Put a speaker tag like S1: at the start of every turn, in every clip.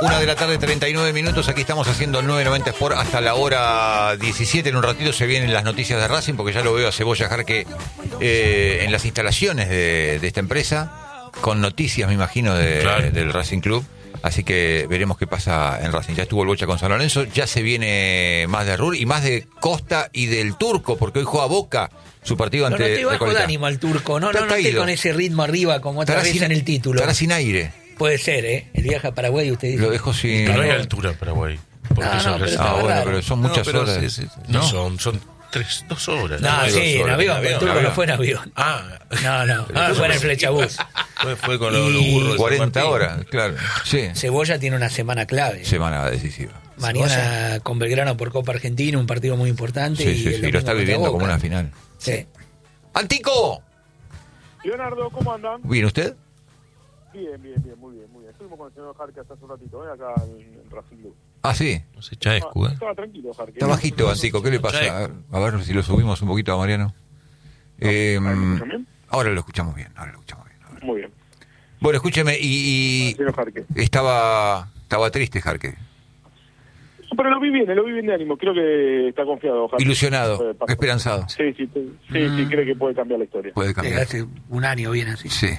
S1: 1:39 Aquí estamos haciendo el 990 Sport hasta la hora 17. En un ratito se vienen las noticias de Racing, porque ya lo veo a Cebolla Jarque en las instalaciones de esta empresa, con noticias, me imagino, del Racing Club. Así que veremos qué pasa en Racing. Ya estuvo el Bocha con San Lorenzo, ya se viene más de Rul y más de Costa y del Turco, porque hoy juega Boca su partido ante
S2: Recoleta. No te bajo de ánimo al Turco, no esté con ese ritmo arriba como otra vez en el título.
S1: Estará sin aire.
S2: Puede ser, el viaje a Paraguay, usted dice.
S1: Lo dejo sin...
S3: No hay altura Paraguay.
S1: Pero son muchas horas.
S3: Sí. No, son 2 horas.
S2: No, sí, en avión, el Turco no fue en avión. No, fue en el Flechabús.
S3: Fue con los burros.
S1: 40 horas, claro. Sí.
S2: Cebolla tiene una semana clave.
S1: Semana decisiva.
S2: Mañana con Belgrano por Copa Argentina, un partido muy importante.
S1: Sí, lo está viviendo como una final.
S2: Sí.
S1: ¡Antico!
S4: Leonardo, ¿cómo andan?
S1: ¿Bien usted?
S4: Bien, muy bien. Estuvimos con el señor Jarque hasta hace un ratito, acá en Racing Club.
S1: Ah, sí.
S3: No se echa escu,
S4: Estaba tranquilo, Jarque.
S1: Está bajito, Antico, ¿qué le pasa? A ver si lo subimos un poquito a Mariano.
S4: ¿Me escuchan bien?
S1: Ahora lo escuchamos bien.
S4: Muy bien.
S1: Bueno, escúcheme, y
S4: Señor Jarque.
S1: estaba triste Jarque.
S4: Pero lo vi bien de ánimo. Creo que está confiado, Jarque.
S1: Ilusionado, esperanzado.
S4: Sí, cree que puede cambiar la historia.
S1: Puede cambiar.
S2: Hace un año viene así.
S1: Sí.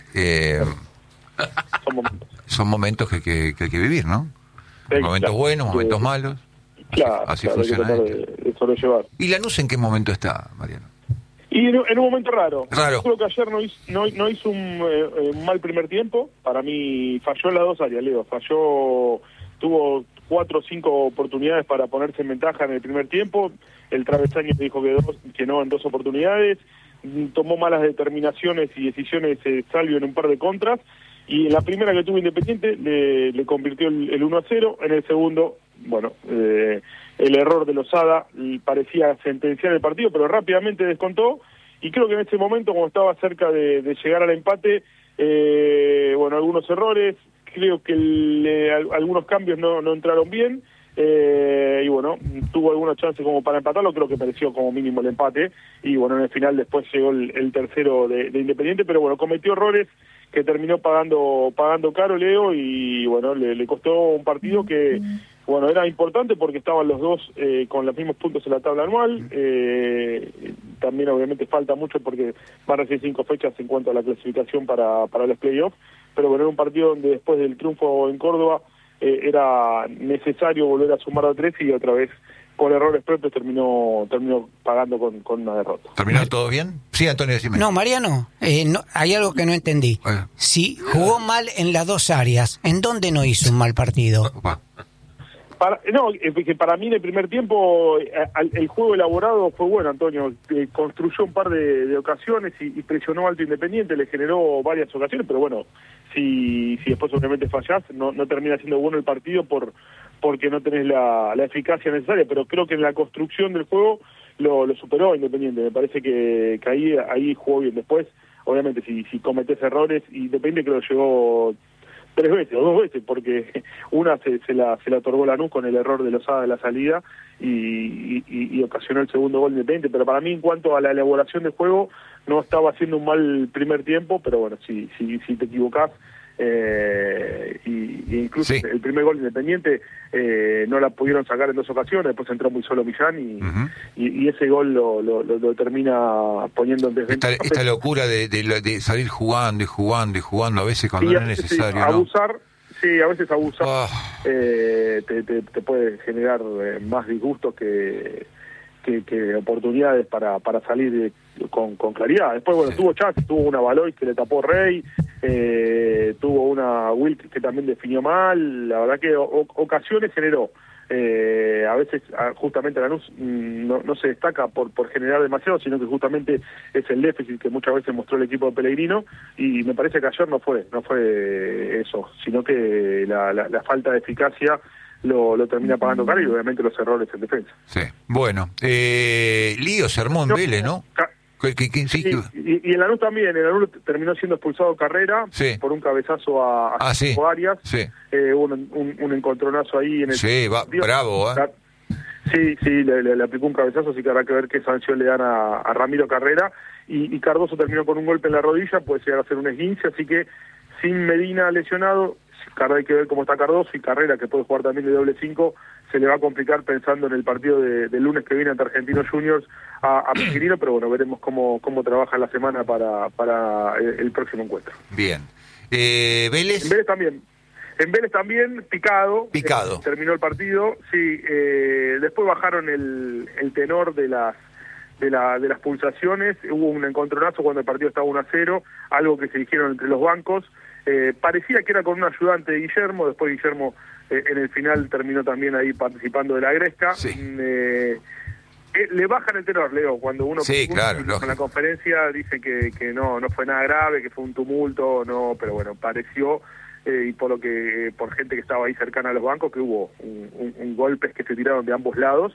S1: Son momentos que hay que vivir, ¿no? Momentos buenos, momentos malos.
S4: Claro,
S1: así
S4: hay que
S1: funciona
S4: tratar
S1: esto.
S4: de sobrellevar.
S1: ¿Y Lanús en qué momento está, Mariano?
S4: Y en un momento raro.
S1: Raro.
S4: Creo que ayer no hizo un mal primer tiempo. Para mí falló en las dos áreas, Leo. Tuvo 4 o 5 oportunidades para ponerse en ventaja en el primer tiempo. El travesaño dijo que no en 2 oportunidades. Tomó malas determinaciones y decisiones Salvio en un par de contras. Y en la primera que tuvo Independiente le convirtió el 1-0. En el segundo, el error de Lozada parecía sentenciar el partido, pero rápidamente descontó. Y creo que en ese momento, cuando estaba cerca de llegar al empate, algunos errores. Creo que algunos cambios no entraron bien. Tuvo alguna chance como para empatarlo. Creo que mereció como mínimo el empate. Y en el final después llegó el tercero de Independiente, pero cometió errores que terminó pagando caro, Leo, y le costó un partido que era importante porque estaban los dos con los mismos puntos en la tabla anual. También obviamente falta mucho porque van a ser 5 fechas en cuanto a la clasificación para los playoffs, pero era un partido donde después del triunfo en Córdoba era necesario volver a sumar a 3 y otra vez por errores propios terminó pagando con una derrota.
S1: ¿Terminó todo bien? Sí, Antonio, decime.
S5: No, Mariano, hay algo que no entendí. Si jugó mal en las 2 áreas, ¿en dónde no hizo un mal partido?
S4: Para mí en el primer tiempo el juego elaborado fue bueno, Antonio. Construyó un par de ocasiones y presionó alto Independiente, le generó varias ocasiones, pero si después obviamente fallás, no termina siendo bueno el partido porque no tenés la eficacia necesaria, pero creo que en la construcción del juego lo superó Independiente. Me parece que ahí jugó bien. Después, obviamente, si cometés errores, Independiente creo que llegó 3 veces o 2 veces, porque una se la otorgó Lanús con el error de Lozada de la salida y ocasionó el segundo gol Independiente. Pero para mí, en cuanto a la elaboración del juego, no estaba haciendo un mal primer tiempo, pero si te equivocás, incluso
S1: sí.
S4: El primer gol Independiente no la pudieron sacar en 2 ocasiones, después entró muy solo Millán y ese gol lo termina poniendo en desventaja.
S1: Esta locura de salir jugando a veces cuando no es necesario, ¿no?
S4: A veces abusar te puede generar más disgustos que oportunidades para salir con claridad. Después, tuvo chance, tuvo una Baloy que le tapó Rey, tuvo una Wilk que también definió mal. La verdad que ocasiones generó. A veces justamente Lanús no se destaca por generar demasiado, sino que justamente es el déficit que muchas veces mostró el equipo de Pellegrino, y me parece que ayer no fue eso, sino que la falta de eficacia lo termina pagando caro, y obviamente los errores en defensa.
S1: Sí. Bueno, Lío se armó en Vélez, ¿no?
S4: Sí. Y en Lanús también. En Lanús terminó siendo expulsado Carrera por un cabezazo a Arias.
S1: Sí.
S4: Un encontronazo ahí en el...
S1: Sí, bravo, ¿eh?
S4: Sí, le aplicó un cabezazo, así que habrá que ver qué sanción le dan a Ramiro Carrera. Y Cardoso terminó con un golpe en la rodilla, puede llegar a ser un esguince, así que sin Medina lesionado, hay que ver cómo está Cardoso y Carrera, que puede jugar también de doble 5, se le va a complicar pensando en el partido del lunes que viene ante Argentinos Juniors a Pellegrino, pero bueno, veremos cómo trabaja la semana para el próximo encuentro.
S1: Bien. ¿Vélez?
S4: En Vélez también, picado. Terminó el partido, sí. Después bajaron el tenor de las pulsaciones. Hubo un encontronazo cuando el partido estaba 1-0, algo que se dijeron entre los bancos. Parecía que era con un ayudante de Guillermo, después Guillermo en el final terminó también ahí participando de la gresca.
S1: Sí.
S4: Le bajan el tenor, Leo, cuando uno
S1: en
S4: la conferencia dice que no fue nada grave, que fue un tumulto, no, pero bueno, pareció, y por gente que estaba ahí cercana a los bancos, que hubo un golpes que se tiraron de ambos lados.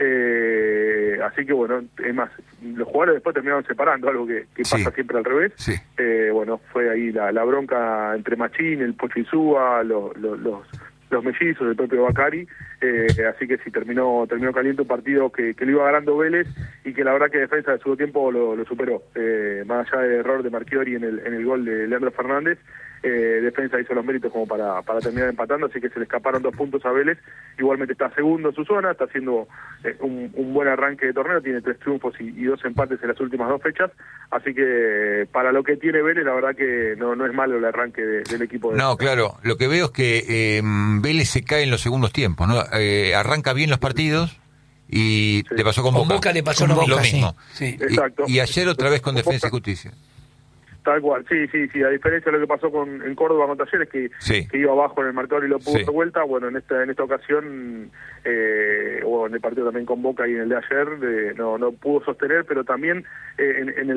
S4: Así que bueno, es más, los jugadores después terminaron separando, algo que pasa siempre al revés.
S1: Sí.
S4: Bueno, fue ahí la bronca entre Machín, el Pocho Insúa, los mellizos, el propio Bacari, así que sí, terminó caliente un partido que lo iba ganando Vélez y que la verdad que Defensa de su tiempo lo superó, más allá del error de Marchiori en el gol de Leandro Fernández. Defensa hizo los méritos como para terminar empatando, así que se le escaparon 2 puntos a Vélez. Igualmente está segundo en su zona, está haciendo un buen arranque de torneo, tiene 3 triunfos y 2 empates en las últimas 2 fechas, así que para lo que tiene Vélez, la verdad que no es malo el arranque del equipo.
S1: No, claro, lo que veo es que Vélez se cae en los segundos tiempos, ¿no? Arranca bien los partidos y le pasó con Boca.
S2: Con Boca le pasó lo
S1: mismo.
S2: Sí.
S4: Exacto.
S1: Y ayer otra vez con Defensa y Justicia.
S4: Tal cual, sí, a diferencia de lo que pasó en Córdoba con Talleres, que iba abajo en el marcador y lo pudo de vuelta, bueno, en esta ocasión, o en el partido también con Boca y en el de ayer, no pudo sostener, pero también en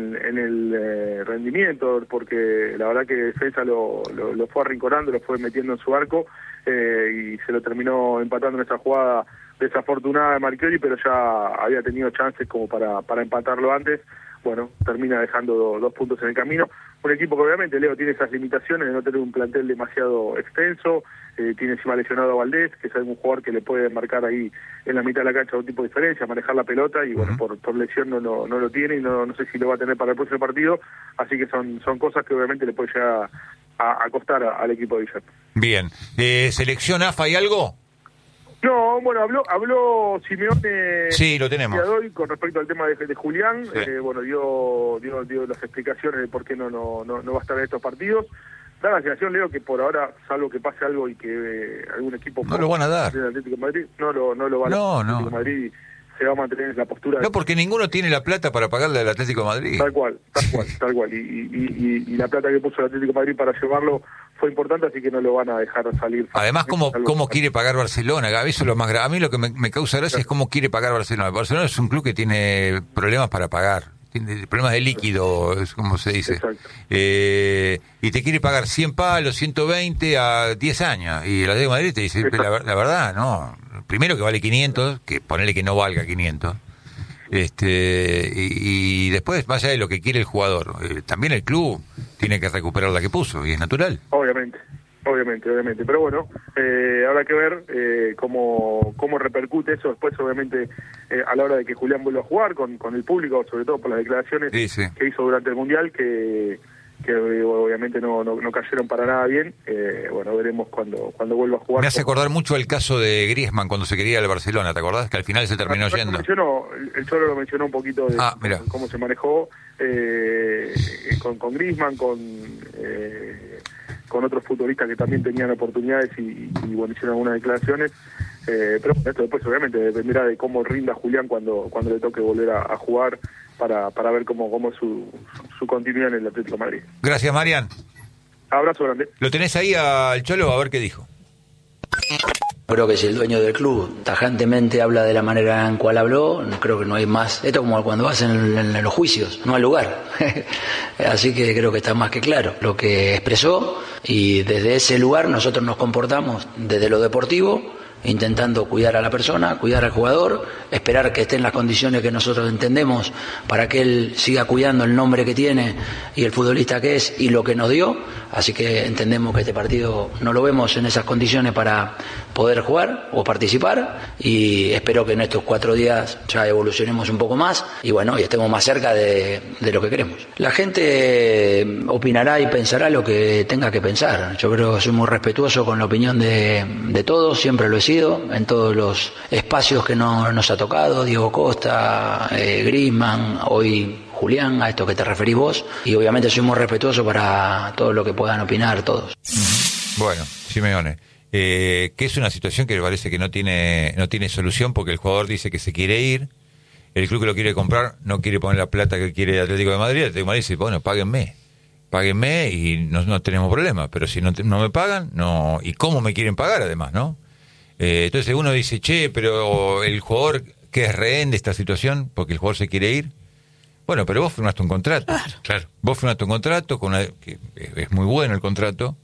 S4: el rendimiento, porque la verdad que Defensa lo fue arrinconando, lo fue metiendo en su arco, y se lo terminó empatando en esa jugada desafortunada de Marchiori, pero ya había tenido chances como para empatarlo antes. Bueno, termina dejando 2 puntos en el camino. Un equipo que obviamente, Leo, tiene esas limitaciones de no tener un plantel demasiado extenso, tiene encima lesionado a Valdés, que es algún jugador que le puede marcar ahí en la mitad de la cancha un tipo de diferencia, manejar la pelota, y bueno, por lesión no lo tiene, y no sé si lo va a tener para el próximo partido, así que son cosas que obviamente le puede llegar a costar al equipo de Guillermo.
S1: Bien. ¿Selección AFA hay algo?
S4: No, bueno, habló Simeone.
S1: Sí, lo tenemos.
S4: Hoy con respecto al tema de Julián,
S1: sí.
S4: Bueno, dio las explicaciones de por qué no va a estar en estos partidos. Da la sensación, Leo, que por ahora, salvo que pase algo y que algún equipo
S1: no lo van a dar.
S4: El Atlético de Madrid, no lo van a dar. El Atlético de Madrid se va a mantener en la postura.
S1: No, porque ninguno tiene la plata para pagarle al Atlético de Madrid.
S4: Tal cual. Y la plata que puso el Atlético de Madrid para llevarlo fue importante, así que no lo van a dejar salir.
S1: Además, ¿cómo quiere pagar Barcelona? Eso es lo más grave. A mí lo que me causa gracia es cómo quiere pagar Barcelona. Barcelona es un club que tiene problemas para pagar. Tiene problemas de líquido, es como se dice. Y te quiere pagar 100 palos, 120 a 10 años. Y el Atlético de Madrid te dice, la verdad, no. Primero que vale 500, que ponerle que no valga 500. Y después, más allá de lo que quiere el jugador, también el club tiene que recuperar la que puso, y es natural.
S4: Obviamente. Pero bueno, habrá que ver cómo repercute eso después, obviamente, a la hora de que Julián vuelva a jugar con el público, sobre todo por las declaraciones que hizo durante el Mundial, que obviamente no cayeron para nada bien. Bueno, veremos cuando vuelva a jugar.
S1: Me hace acordar mucho el caso de Griezmann cuando se quería ir al Barcelona, ¿te acordás? Que al final se terminó yendo.
S4: El Cholo lo mencionó un poquito de cómo se manejó con Griezmann, con otros futbolistas que también tenían oportunidades y bueno, hicieron algunas declaraciones. Pero bueno, esto después obviamente dependerá de cómo rinda Julián cuando le toque volver a jugar, para ver cómo es su continuidad en el Atlético de Madrid.
S1: Gracias, Marian.
S4: Abrazo grande.
S1: ¿Lo tenés ahí al Cholo? A ver qué dijo.
S6: Creo que si el dueño del club tajantemente habla de la manera en cual habló, creo que no hay más. Esto es como cuando vas en los juicios, no al lugar. Así que creo que está más que claro lo que expresó, y desde ese lugar nosotros nos comportamos desde lo deportivo intentando cuidar a la persona, cuidar al jugador, esperar que esté en las condiciones que nosotros entendemos para que él siga cuidando el nombre que tiene y el futbolista que es y lo que nos dio. Así que entendemos que este partido no lo vemos en esas condiciones para poder jugar o participar, y espero que en estos 4 días ya evolucionemos un poco más y bueno, y estemos más cerca de lo que queremos. La gente opinará y pensará lo que tenga que pensar. Yo creo que soy muy respetuoso con la opinión de todos, siempre lo he sido, en todos los espacios que nos ha tocado, Diego Costa, Griezmann, hoy Julián, a esto que te referís vos, y obviamente soy muy respetuoso para todo lo que puedan opinar todos.
S1: Bueno, Simeone, que es una situación que me parece que no tiene solución, porque el jugador dice que se quiere ir, el club que lo quiere comprar no quiere poner la plata que quiere Atlético de Madrid, el Atlético de Madrid dice, bueno, páguenme y no tenemos problema, pero si no me pagan, no, y cómo me quieren pagar además, ¿no? Entonces uno dice, pero el jugador que es rehén de esta situación, porque el jugador se quiere ir. Bueno, pero vos firmaste un contrato.
S3: Claro.
S1: Vos firmaste un contrato, que es muy bueno el contrato,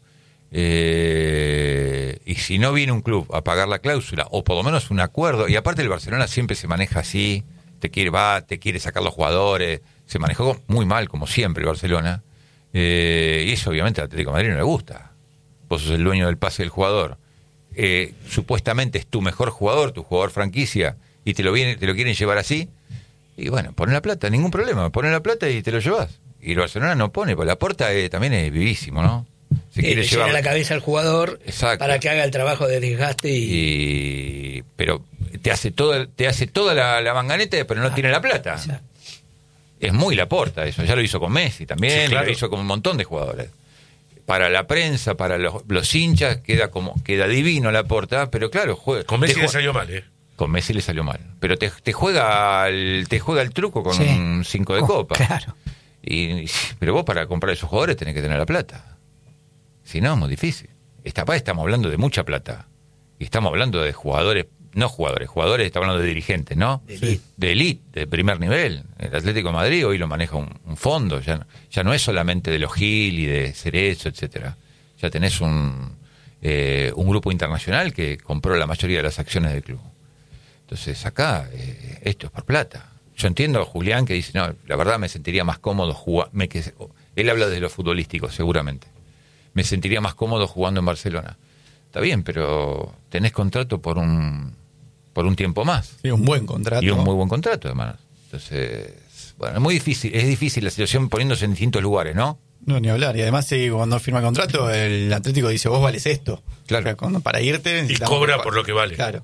S1: y si no viene un club a pagar la cláusula, o por lo menos un acuerdo, y aparte el Barcelona siempre se maneja así, te quiere sacar los jugadores, se manejó muy mal, como siempre, el Barcelona, y eso obviamente al Atlético de Madrid no le gusta. Vos sos el dueño del pase del jugador. Supuestamente es tu mejor jugador, tu jugador franquicia, y te lo quieren llevar así. Y bueno, poné la plata, ningún problema, poné la plata y te lo llevas. Y el Barcelona no pone, porque la Porta también es vivísimo, ¿no?
S2: Se quiere llevar a la cabeza al jugador.
S1: Exacto.
S2: Para que haga el trabajo de desgaste
S1: pero te hace toda la manganeta, pero no tiene la plata.
S2: Exacto.
S1: Es muy la Porta eso, ya lo hizo con Messi también,
S3: sí, claro.
S1: Lo hizo con un montón de jugadores. Para la prensa, para los hinchas, queda divino la Porta, pero claro,
S3: con Messi le salió mal,
S1: Con Messi le salió mal. Pero te juega el truco con un 5 de copa.
S5: Claro.
S1: Pero vos para comprar esos jugadores tenés que tener la plata. Si no, es muy difícil. Estamos hablando de mucha plata. Y estamos hablando de jugadores, jugadores, estamos hablando de dirigentes, ¿no? De elite, de primer nivel. El Atlético de Madrid hoy lo maneja un fondo. Ya no es solamente de los Gil y de Cerezo, etcétera. Ya tenés un grupo internacional que compró la mayoría de las acciones del club. Entonces acá esto es por plata. Yo entiendo a Julián que dice, no, la verdad me sentiría más cómodo él habla de lo futbolístico seguramente. Me sentiría más cómodo jugando en Barcelona. Está bien, pero tenés contrato por un tiempo más.
S7: Sí, un buen contrato.
S1: Y un muy buen contrato además. Entonces, bueno, es difícil la situación poniéndose en distintos lugares, ¿no?
S7: No, ni hablar. Y además, cuando firma el contrato, el Atlético dice, vos vales esto.
S1: Claro.
S7: O sea, para irte...
S3: Y cobra por lo que vale.
S7: Claro.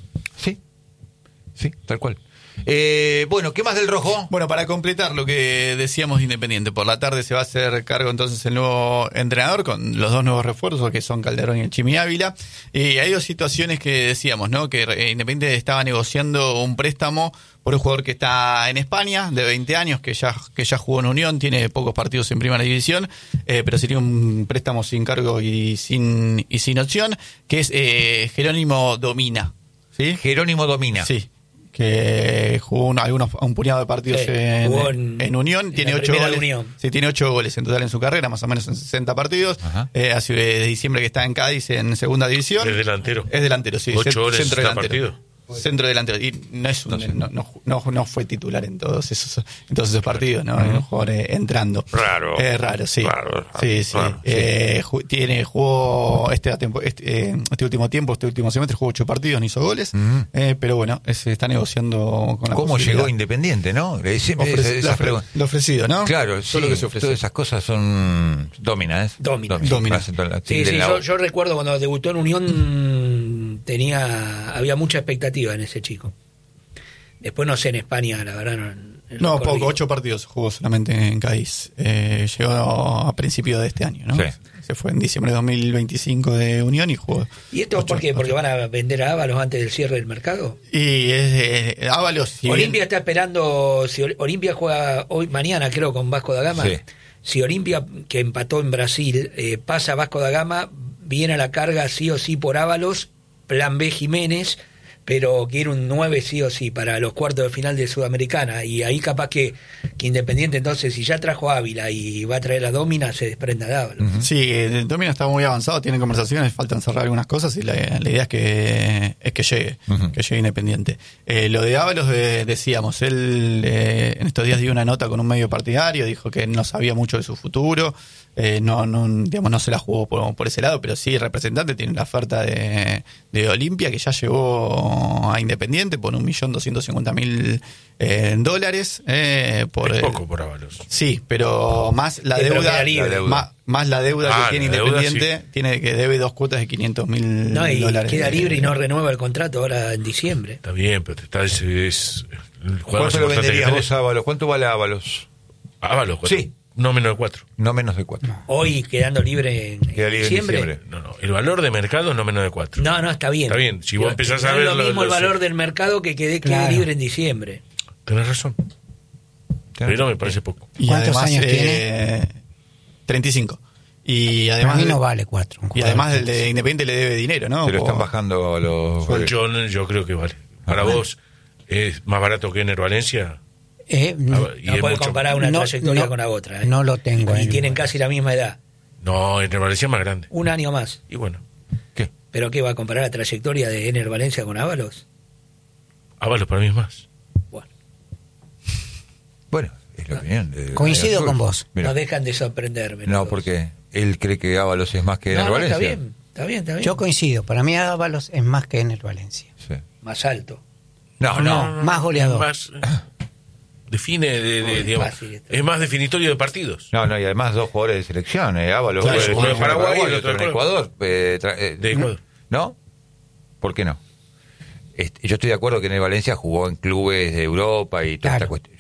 S1: Sí, tal cual. Bueno, ¿qué más del rojo?
S7: Bueno, para completar lo que decíamos de Independiente, por la tarde se va a hacer cargo entonces el nuevo entrenador con los 2 nuevos refuerzos que son Calderón y el Chimi Ávila. Hay 2 situaciones que decíamos, ¿no? Que Independiente estaba negociando un préstamo por un jugador que está en España, de 20 años, que ya jugó en Unión, tiene pocos partidos en Primera División, pero sería un préstamo sin cargo y sin opción, que es Jerónimo Domina. ¿Sí?
S1: Jerónimo Domina.
S7: Sí. Que jugó un puñado de partidos en Unión, tiene 8 goles. Sí, tiene 8 goles en total en su carrera, más o menos en 60 partidos. Hace de diciembre que está en Cádiz en segunda división.
S3: Es delantero.
S7: Es delantero, sí.
S3: 8 goles en 60
S7: partidos. Centro delantero. Y no fue titular en todos esos partidos, ¿no? Un jugador entrando.
S3: Raro.
S7: Raro, sí.
S3: Raro.
S7: Sí. Jugó este último semestre, jugó 8 partidos, no hizo goles. Pero bueno, se está negociando con la
S1: ¿Cómo llegó Independiente, no?
S7: Lo ofrecido, ¿no?
S1: Claro, sí. Que se ofrece. Todas esas cosas son Domina.
S2: Sí, yo recuerdo cuando debutó en Unión había mucha expectativa en ese chico. Después no sé en España, la verdad
S7: no poco, 8 partidos jugó solamente en Cádiz. Llegó a principios de este año, ¿no?
S1: Sí.
S7: Se fue en diciembre de 2025 de Unión y jugó.
S2: ¿Y esto por qué? ¿Porque van a vender a Ábalos antes del cierre del mercado?
S7: Y Ábalos...
S2: Olimpia está esperando, si Olimpia juega mañana creo con Vasco da Gama, si Olimpia, que empató en Brasil, pasa a Vasco da Gama, viene a la carga sí o sí por Ábalos, plan B Jiménez, pero quiere un 9 sí o sí para los cuartos de final de Sudamericana, y ahí capaz que Independiente, entonces, si ya trajo a Ávila y va a traer a Dómina, se desprenda de Ábalos.
S7: Sí, Dómina está muy avanzado, tiene conversaciones, faltan cerrar algunas cosas, y la idea es que llegue Independiente. Lo de Ábalos, decíamos, él en estos días dio una nota con un medio partidario, dijo que no sabía mucho de su futuro, no se la jugó por ese lado, pero sí, representante tiene la oferta de Olimpia, que ya llegó a Independiente por $1.250.000
S3: es poco por Ábalos.
S7: Sí, pero más la deuda, más la deuda que tiene Independiente, deuda, sí. Tiene que debe 2 cuotas de $500.000.
S2: Queda libre y no renueva el contrato ahora en diciembre.
S3: Está bien, pero
S1: ¿Cuánto lo venderías vos, Ábalos? ¿Cuánto vale Ábalos?
S3: Ábalos,
S1: sí.
S3: No menos de 4.
S1: No menos de 4.
S2: Hoy quedando libre en diciembre.
S3: No, el valor de mercado es no menos de 4.
S2: No, está bien.
S3: Está bien, si vos empezás a ver...
S2: No es lo mismo el valor del mercado que quede libre en diciembre.
S3: Tenés razón. Pero me parece poco.
S5: Y ¿cuántos años tiene?
S7: 35. Y además
S5: para mí no vale 4.
S7: Y además el de Independiente le debe dinero, ¿no?
S1: Se lo están bajando a los...
S3: Yo creo que vale. Para vos, ¿es más barato que Ener Valencia?
S2: No puedes comparar una trayectoria con la otra.
S5: No lo tengo.
S2: Y tienen casi la misma edad.
S3: No, Ener Valencia es más grande.
S2: Un año más.
S3: Y bueno.
S1: ¿Qué?
S2: ¿Pero qué va a comparar la trayectoria de Ener Valencia con Ábalos?
S3: Ábalos para mí es más.
S1: Bueno, es la opinión.
S5: Coincido con vos.
S2: Mirá. No dejan de sorprenderme.
S1: No, porque él cree que Ábalos es más que Ener Valencia.
S2: Está bien.
S5: Yo coincido. Para mí Ábalos es más que Ener Valencia.
S1: Sí.
S2: Más alto.
S1: No,
S5: más goleador.
S3: Más... Define, digamos, es más definitorio de partidos.
S1: No, y además 2 jugadores de selección. Ábalos,
S3: uno de Paraguay y el otro
S1: de Ecuador.
S3: De Ecuador.
S1: ¿No? ¿Por qué no? Yo estoy de acuerdo que en el Valencia jugó en clubes de Europa y toda esta cuestión.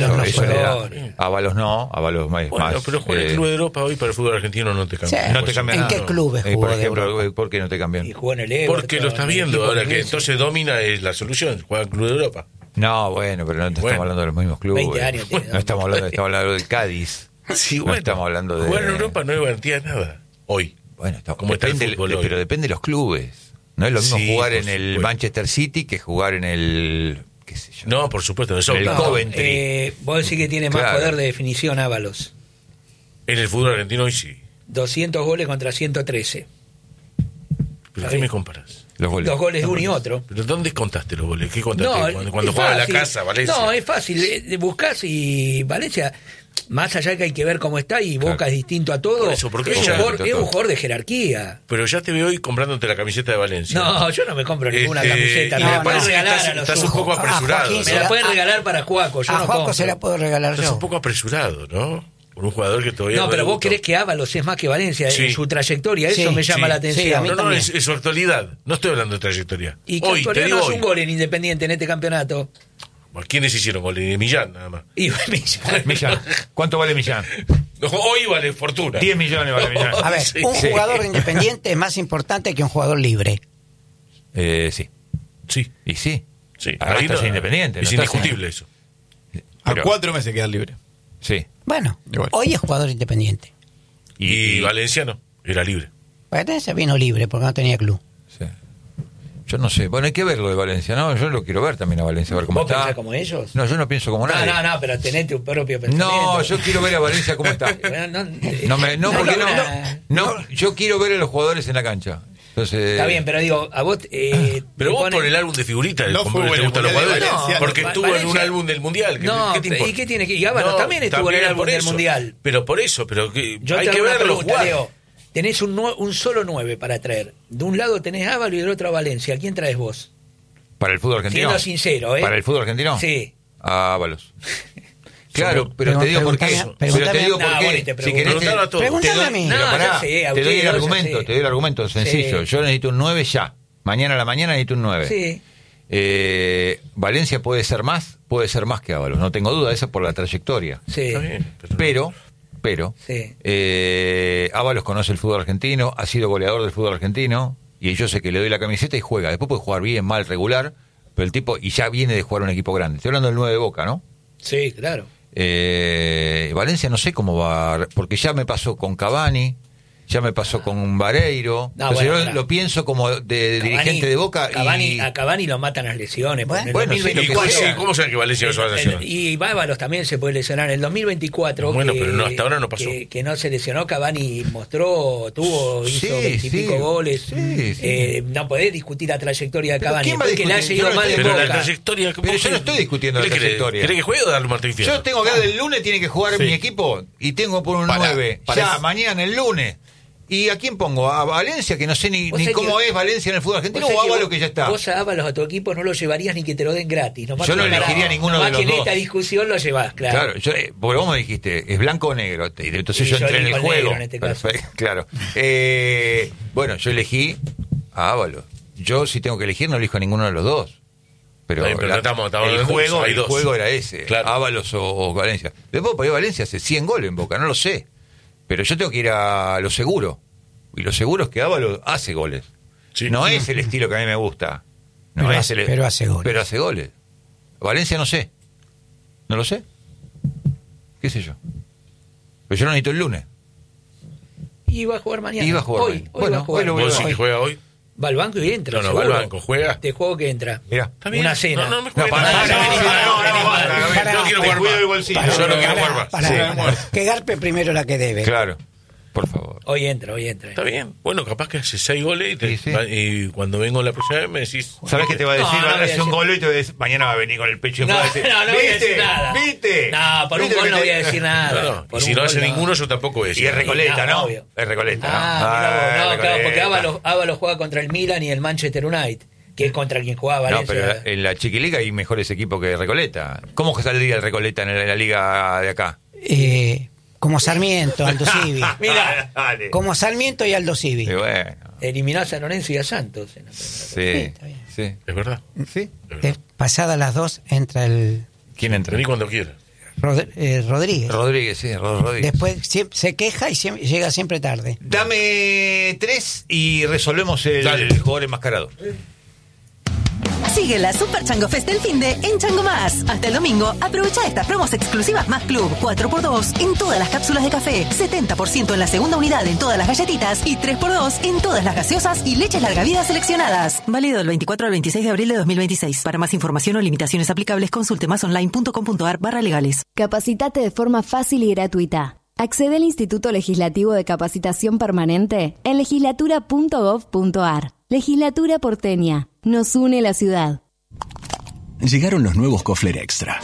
S1: Ábalos no, Ábalos más.
S3: Pero juega en el club de Europa hoy para el fútbol argentino no te cambia.
S1: Sí, no te cambia
S5: ¿En
S1: nada.
S5: qué clubes jugó?
S1: Por ejemplo, ¿por qué no te cambian?
S2: Y jugó en el Everton.
S3: Porque lo estás viendo ahora, que entonces Dómina es la solución, juega en el club de Europa.
S1: No, bueno, pero no estamos hablando de los mismos clubes.
S2: 20 años
S1: no estamos hablando del Cádiz.
S3: Sí,
S1: no estamos hablando de...
S3: Jugar en Europa no es garantía de nada, hoy.
S1: Bueno,
S3: como depende, está el fútbol hoy.
S1: Pero depende de los clubes. No es lo mismo jugar en el Manchester City que jugar en el... qué sé yo.
S3: No, por supuesto.
S1: En el Coventry.
S2: Vos decís que tiene más poder de definición Ábalos.
S3: En el fútbol argentino hoy sí.
S2: 200 goles contra 113.
S3: ¿Pero qué me comparas?
S2: Los goles de uno y otro.
S3: ¿Pero dónde contaste los goles? ¿Qué contaste? Cuando jugaba en la casa, Valencia.
S2: No, es fácil. Buscás y Valencia... Más allá que hay que ver cómo está y Boca es distinto a todo, es un jugador de jerarquía.
S3: Pero ya te veo hoy comprándote la camiseta de Valencia.
S2: No, yo no me compro ninguna camiseta. Me la pueden regalar a los
S3: Estás un poco apresurado.
S2: Me la pueden regalar para Juaco.
S5: A Juaco se la puedo regalar yo.
S3: Estás un poco apresurado, ¿no? Por un jugador que todavía...
S2: No, pero vos creés que Ábalos es más que Valencia en su trayectoria. Eso me llama la atención.
S3: No, es su actualidad. No estoy hablando de trayectoria.
S2: Y que actualidad no es un gol en Independiente en este campeonato.
S3: ¿Quiénes hicieron goles? Millán, nada más.
S2: Y
S1: Millán. ¿Cuánto vale Millán?
S3: Hoy vale fortuna.
S1: 10 millones vale Millán.
S5: A ver, un jugador independiente es más importante que un jugador libre.
S1: Sí. Y sí. Ahí estás independiente.
S3: Es indiscutible eso.
S7: A 4 meses queda libre.
S1: Sí.
S5: Bueno, hoy es jugador independiente.
S3: Y Valencia no, era libre.
S5: Valencia vino libre porque no tenía club.
S1: Sí. Yo no sé. Bueno, hay que verlo de Valencia, ¿no? Yo lo quiero ver también a Valencia, a ver cómo
S2: ¿Vos
S1: está.
S2: pensás como ellos?
S1: No, yo no pienso como nadie.
S2: No, pero tenés tu propio pensamiento.
S1: No, yo quiero ver a Valencia cómo está. Yo quiero ver a los jugadores en la cancha. Entonces,
S2: está bien, pero digo, a vos...
S3: pero vos por el álbum de figuritas te gustan los jugadores. Porque estuvo en un álbum del Mundial.
S2: No, ¿y qué tiene que...? Y Ábalos también estuvo en el álbum del Mundial.
S3: Pero por eso,
S2: yo hay que verlo jugar. Leo, tenés un solo 9 para traer. De un lado tenés a Ábalos y del otro a Valencia. ¿A quién traes vos?
S1: ¿Para el fútbol argentino?
S2: Siendo sincero, ¿eh?
S1: ¿Para el fútbol argentino?
S2: Sí.
S1: A Ábalos. Claro, pero te digo por qué. Pero te digo por qué. Si querés,
S5: pregúntame a mí.
S1: Te doy el argumento sencillo.
S2: Sí.
S1: Yo necesito un 9 ya. Mañana a la mañana necesito un 9.
S2: Sí.
S1: Valencia puede ser más que Ábalos. No tengo duda, eso por la trayectoria.
S2: Sí.
S1: Pero
S2: sí.
S1: Ábalos conoce el fútbol argentino, ha sido goleador del fútbol argentino, y yo sé que le doy la camiseta y juega. Después puede jugar bien, mal, regular, pero el tipo, y ya viene de jugar un equipo grande. Estoy hablando del 9 de Boca, ¿no?
S2: Sí, claro.
S1: Valencia no sé cómo va, porque ya me pasó con Cavani, Ya me pasó con un Vareiro. Yo lo pienso como de Cavani, dirigente de Boca.
S2: A Cavani lo matan las lesiones.
S3: Bueno, ¿cómo sabe que Valencia no se va a lesionar?
S2: Y Bávalos también se puede lesionar. En el 2024,
S3: bueno, pero hasta ahora no pasó.
S2: Que no se lesionó, Cavani hizo 20 y pico goles. No podés discutir la trayectoria de Cavani.
S1: Que le ha seguido mal en Boca.
S3: La trayectoria,
S1: pero yo no estoy discutiendo la trayectoria.
S3: ¿Cree que juegue o darle un martillo?
S1: Yo tengo que el lunes tiene que jugar mi equipo y tengo por un 9. Ya, mañana, el lunes. ¿Y a quién pongo? ¿A Valencia? Que no sé ni cómo es Valencia en el fútbol argentino, o Ábalos que ya está.
S2: Vos a Ábalos a tu equipo no lo llevarías ni que te lo den gratis.
S1: Yo no elegiría ninguno de los dos.
S2: Más que en esta discusión lo llevás, claro.
S1: Porque vos me dijiste, ¿es blanco o negro? Entonces yo entré en el juego. Negro, en este caso. Claro. Bueno, yo elegí a Ábalos. Yo, si tengo que elegir, no elijo a ninguno de los dos. Pero el juego era ese, claro. Ábalos o Valencia. Después por ahí Valencia hace 100 goles en Boca, no lo sé. Pero yo tengo que ir a lo seguro. Y lo seguro es que Ábalos hace goles. Sí. No es el estilo que a mí me gusta.
S5: Pero hace goles.
S1: Pero hace goles. Valencia no sé. No lo sé. ¿Qué sé yo? Pero yo lo necesito el lunes.
S2: Y va a jugar mañana.
S1: Iba a jugar
S2: hoy va a jugar.
S3: ¿Vos sí que juega hoy?
S2: Va al banco y entra.
S3: No, va al banco, juega.
S2: Te juego que entra.
S1: Mirá.
S2: Una cena.
S3: No me juega. No quiero jugar más. Yo no quiero jugar más.
S5: Que garpe primero la que debe.
S1: Claro. Por favor.
S2: Hoy entra.
S3: Está bien. Bueno, capaz que hace 6 goles y cuando vengo la próxima vez me decís...
S1: ¿Sabés qué te va a decir? Va a hacer un gol y te va a decir, mañana va a venir con el pecho inflado.
S2: No voy a decir nada.
S1: ¿Viste?
S2: No, por un gol no voy a decir nada.
S3: Y si no hace ninguno, yo tampoco voy a decir.
S1: Y es Recoleta, ¿no? Es Recoleta,
S2: ¿no? Claro, porque Ábalos juega contra el Milan y el Manchester United, que es contra quien jugaba Valencia.
S1: No, pero en la Chiquiliga hay mejores equipos que Recoleta. ¿Cómo saldría el Recoleta en la liga de acá?
S5: Como Sarmiento, Aldo Civi.
S2: Mira,
S5: como Sarmiento y Aldo Civi.
S1: Bueno.
S2: Eliminó a San Lorenzo y a Santos.
S1: Sí.
S3: Es verdad.
S1: Sí.
S5: Pasadas las 2 entra el...
S1: ¿Quién entra?
S3: Vení cuando quieras.
S5: Rodríguez.
S1: Rodríguez.
S5: Después se queja y llega siempre tarde.
S1: Dame 3 y resolvemos el jugador enmascarado.
S8: Sigue la Super Chango Fest del finde en Chango Más. Hasta el domingo, aprovecha estas promos exclusivas Más Club. 4x2 en todas las cápsulas de café, 70% en la segunda unidad en todas las galletitas y 3x2 en todas las gaseosas y leches larga vida seleccionadas. Válido del 24 al 26 de abril de 2026. Para más información o limitaciones aplicables, consulte masonline.com.ar/legales.
S9: Capacitate de forma fácil y gratuita. Accede al Instituto Legislativo de Capacitación Permanente en legislatura.gov.ar. Legislatura porteña. Nos une la ciudad.
S10: Llegaron los nuevos Kofler Extra.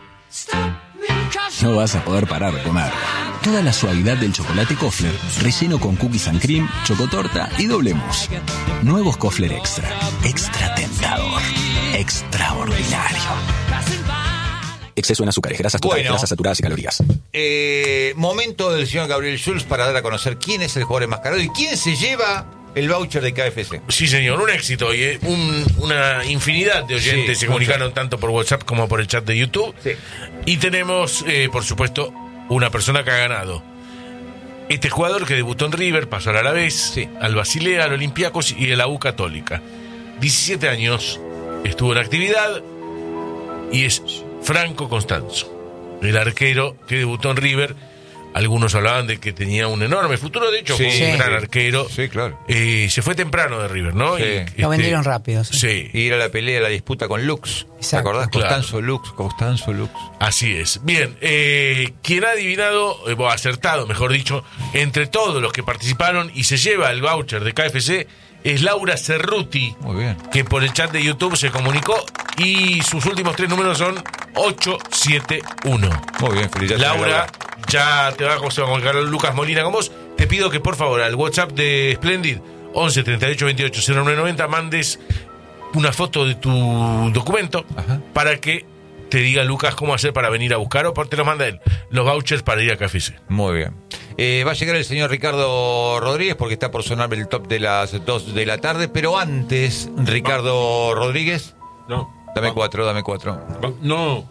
S10: No vas a poder parar de comer. Toda la suavidad del chocolate Kofler, relleno con cookies and cream, chocotorta y doble mousse. Nuevos Kofler Extra. Extra tentador. Extraordinario. Exceso en azúcares, grasas totales, grasas saturadas y calorías.
S1: Momento del señor Gabriel Schulz para dar a conocer quién es el jugador enmascarado y quién se lleva el voucher de KFC.
S3: Sí, señor, un éxito. Y una infinidad de oyentes se comunicaron tanto por WhatsApp como por el chat de YouTube. Sí. Y tenemos, por supuesto, una persona que ha ganado. Este jugador que debutó en River, pasó al Alavés, al Basilea, al Olympiacos y a la U Católica. 17 años estuvo en actividad y es Franco Constanzo, el arquero que debutó en River. Algunos hablaban de que tenía un enorme futuro, de hecho fue un gran arquero.
S1: Sí, claro.
S3: Se fue temprano de River, ¿no?
S1: Sí.
S5: Lo vendieron rápido.
S1: Sí. Y era la pelea, la disputa con Lux. ¿Te acordás? Claro. Constanzo Lux.
S3: Así es. Bien, quien ha adivinado, acertado, mejor dicho, entre todos los que participaron y se lleva el voucher de KFC es Laura Cerruti.
S1: Muy bien.
S3: Que por el chat de YouTube se comunicó y sus últimos 3 números son 871.
S1: Muy bien, felicidades.
S3: Laura, ya te va a comunicar Lucas Molina con vos. Te pido que por favor al WhatsApp de Splendid 11 38 28 0990 mandes una foto de tu documento para que te diga Lucas cómo hacer para venir a buscar, o te lo manda él, los vouchers para ir a KFC.
S1: Muy bien. Va a llegar el señor Ricardo Rodríguez porque está por sonar el top de las 2 de la tarde, pero antes, Ricardo Rodríguez.
S3: No.
S1: Dame 4.
S3: No.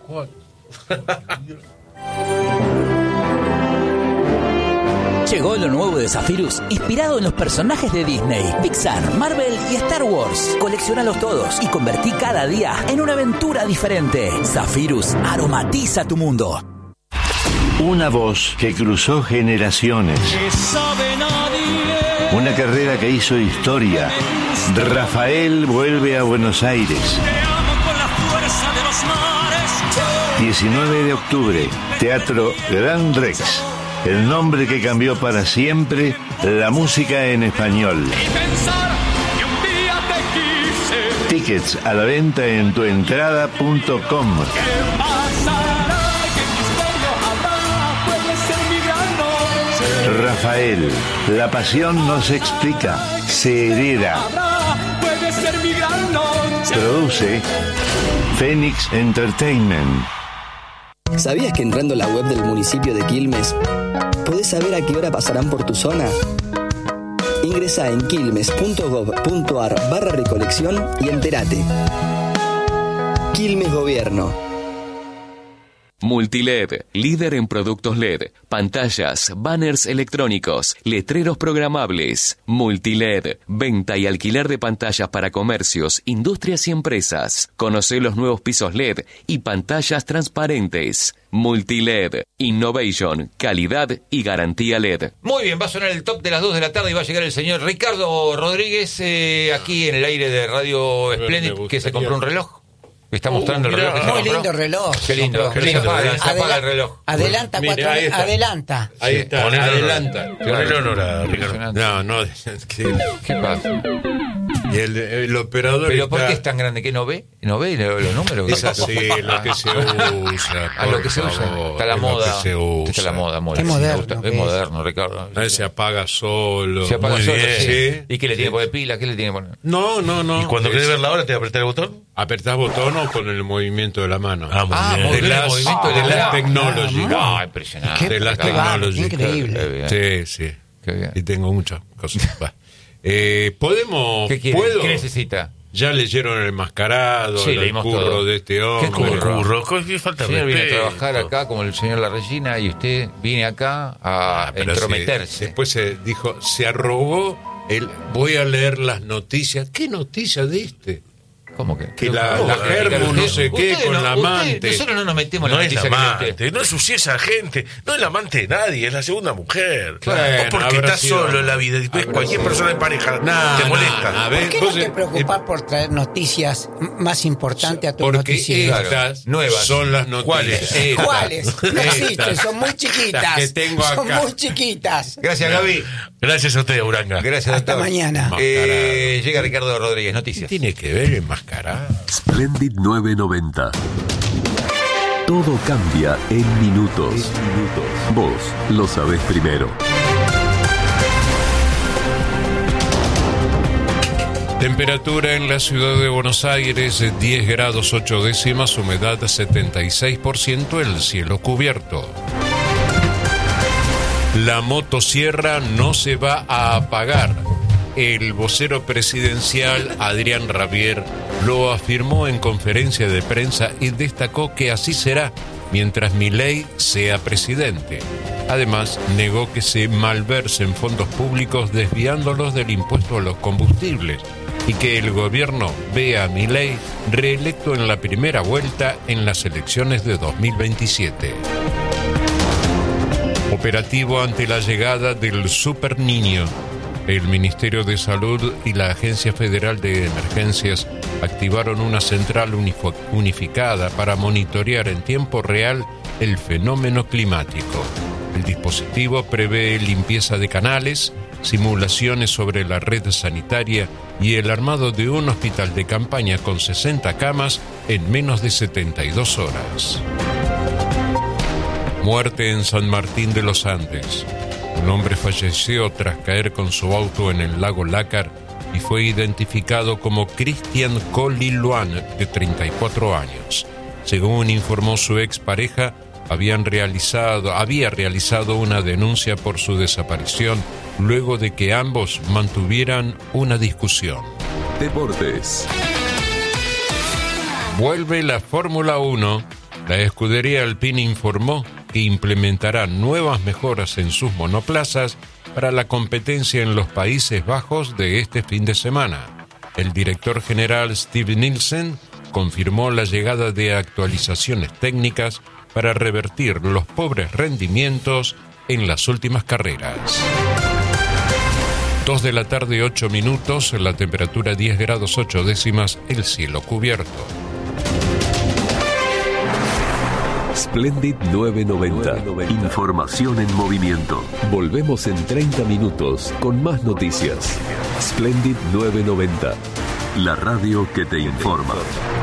S11: Llegó lo nuevo de Zephyrus, inspirado en los personajes de Disney, Pixar, Marvel y Star Wars. Colecciónalos todos y convertí cada día en una aventura diferente. Zephyrus aromatiza tu mundo.
S12: Una voz que cruzó generaciones.
S13: Que sabe nadie
S12: Una carrera que hizo historia. Rafael vuelve a Buenos Aires. 19 de octubre, Teatro Gran Rex. El nombre que cambió para siempre la música en español. Tickets a la venta en tuentrada.com. Rafael, la pasión no se explica, se hereda. Produce Phoenix Entertainment.
S13: ¿Sabías que entrando a la web del municipio de Quilmes podés saber a qué hora pasarán por tu zona? Ingresá en quilmes.gov.ar/recolección y entérate. Quilmes Gobierno.
S14: Multiled, líder en productos LED, pantallas, banners electrónicos, letreros programables. Multiled, venta y alquiler de pantallas para comercios, industrias y empresas. Conocé los nuevos pisos LED y pantallas transparentes. Multiled, innovation, calidad y garantía LED.
S1: Muy bien, va a sonar el top de las 2 de la tarde y va a llegar el señor Ricardo Rodríguez aquí en el aire de Radio Splendid, que se compró un reloj. Está mostrando el reloj.
S5: Muy lindo reloj.
S1: Qué lindo. Se apaga el reloj.
S5: Adelanta,
S15: Mira,
S5: adelanta.
S15: Ahí está, adelanta.
S3: Ponelo honor, Ricardo.
S15: No.
S1: ¿Qué pasa?
S15: Y el operador.
S1: ¿Pero por qué es tan grande? ¿Que no ve? ¿No ve los números?
S15: Es así, lo que se usa.
S1: A lo que se usa. Está la moda.
S15: Está
S1: la moda,
S5: es moderno.
S1: Es moderno, Ricardo.
S15: Se apaga solo.
S1: Se apaga solo,
S15: sí.
S1: ¿Y qué le tiene que poner pila? ¿Qué le tiene que poner?
S15: No.
S3: ¿Y cuando querés ver la hora te apretar el botón?
S15: ¿Apretás botón o con el movimiento de la mano?
S1: Muy bien.
S15: El movimiento de las technology.
S1: No, impresionante.
S15: De las technology.
S5: Increíble.
S15: Sí. Qué bien. Y tengo muchas cosas. ¿Podemos?
S1: ¿Qué necesita?
S15: Ya leyeron El Enmascarado,
S1: sí,
S15: el curro
S1: todo.
S15: De este hombre.
S3: ¿Qué curro? ¿Qué falta de
S1: respeto? Viene a trabajar acá como el señor La Regina y usted viene acá a entrometerse.
S15: Después se dijo, se arrogó voy a leer las noticias. ¿Qué noticias diste?
S1: ¿Cómo que?
S15: Que la Germo no sé qué con la amante.
S1: Nosotros no nos metemos en la noticia.
S3: No es la amante, no ensucies a gente, no es la amante de nadie, es la segunda mujer.
S15: Bueno,
S3: o porque estás solo en la vida y ves cualquier persona en pareja te molesta.
S5: ¿Por qué no te preocupás por traer noticias más importantes a tu noticiero?
S15: Porque estas nuevas son las noticias.
S5: ¿Cuáles? No existen, son muy chiquitas.
S15: Las que tengo acá.
S5: Son muy chiquitas.
S1: Gracias, Gaby.
S3: Gracias a usted, Uranga.
S1: Gracias,
S5: hasta mañana.
S1: Llega Ricardo Rodríguez, noticias.
S15: ¿Qué tiene que ver Enmascarado?
S10: Splendid 990. Todo cambia en minutos. Vos lo sabés primero.
S15: Temperatura en la ciudad de Buenos Aires, 10 grados 8 décimas, humedad 76%, el cielo cubierto. La motosierra no se va a apagar. El vocero presidencial, Adrián Rabier, lo afirmó en conferencia de prensa y destacó que así será mientras Milei sea presidente. Además, negó que se malversen fondos públicos desviándolos del impuesto a los combustibles y que el gobierno vea a Milei reelecto en la primera vuelta en las elecciones de 2027. Operativo ante la llegada del Super Niño. El Ministerio de Salud y la Agencia Federal de Emergencias activaron una central unificada para monitorear en tiempo real el fenómeno climático. El dispositivo prevé limpieza de canales, simulaciones sobre la red sanitaria y el armado de un hospital de campaña con 60 camas en menos de 72 horas. Muerte en San Martín de los Andes. Un hombre falleció tras caer con su auto en el lago Lácar y fue identificado como Cristian Coliluan, de 34 años. Según informó su expareja, había realizado una denuncia por su desaparición luego de que ambos mantuvieran una discusión.
S10: Deportes.
S15: Vuelve la Fórmula 1. La escudería Alpine informó que implementará nuevas mejoras en sus monoplazas para la competencia en los Países Bajos de este fin de semana. El director general Steve Nielsen confirmó la llegada de actualizaciones técnicas para revertir los pobres rendimientos en las últimas carreras. 2 de la tarde, 8 minutos, la temperatura 10 grados 8 décimas, el cielo cubierto.
S14: Splendid 990. Información en movimiento. Volvemos en 30 minutos con más noticias. Splendid 990. La radio que te informa.